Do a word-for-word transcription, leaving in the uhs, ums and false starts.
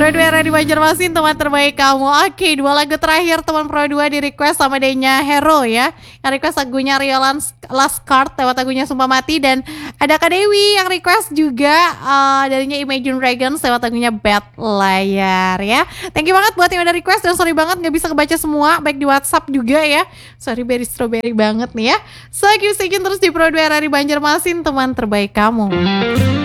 Pro dua era di Banjarmasin, teman terbaik kamu. Oke, dua lagu terakhir teman Pro dua di request sama Denya Hero ya. Yang request lagunya Rio Lans- Last Card lewat lagunya Sumpah Mati. Dan ada Kak Dewi yang request juga uh, darinya Imagine Dragons lewat lagunya Bad Layar ya. Thank you banget buat yang udah request. Dan sorry banget gak bisa kebaca semua, baik di WhatsApp juga ya. Sorry berry strawberry banget nih ya. So keep stay tune terus di Pro dua era di Banjarmasin, teman terbaik kamu.